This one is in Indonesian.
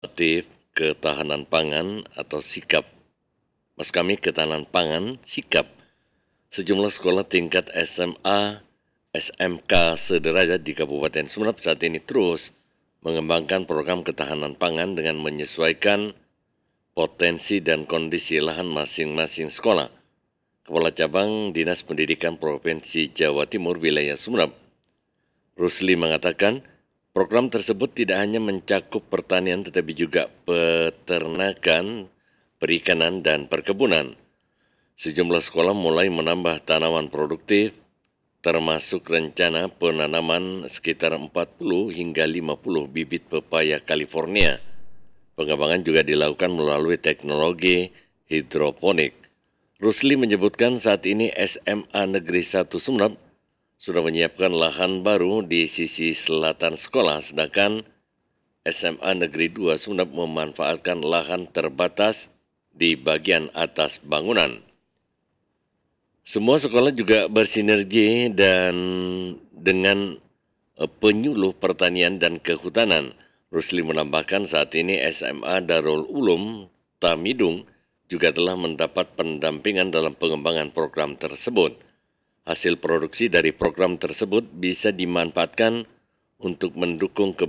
Aktif ketahanan pangan atau sikap. Mas kami ketahanan pangan sikap. Sejumlah sekolah tingkat SMA, SMK sederajat di Kabupaten Sumeneb saat ini terus mengembangkan program ketahanan pangan dengan menyesuaikan potensi dan kondisi lahan masing-masing sekolah. Kepala Cabang Dinas Pendidikan Provinsi Jawa Timur wilayah Sumeneb, Rusli mengatakan, program tersebut tidak hanya mencakup pertanian tetapi juga peternakan, perikanan, dan perkebunan. Sejumlah sekolah mulai menambah tanaman produktif, termasuk rencana penanaman sekitar 40 hingga 50 bibit pepaya California. Pengembangan juga dilakukan melalui teknologi hidroponik. Rusli menyebutkan saat ini SMA Negeri 1 Sumeneb sudah menyiapkan lahan baru di sisi selatan sekolah, sedangkan SMA Negeri 2 Sumeneb memanfaatkan lahan terbatas di bagian atas bangunan. Semua sekolah juga bersinergi dan dengan penyuluh pertanian dan kehutanan. Rusli menambahkan saat ini SMA Darul Ulum Tamidung juga telah mendapat pendampingan dalam pengembangan program tersebut. Hasil produksi dari program tersebut bisa dimanfaatkan untuk mendukung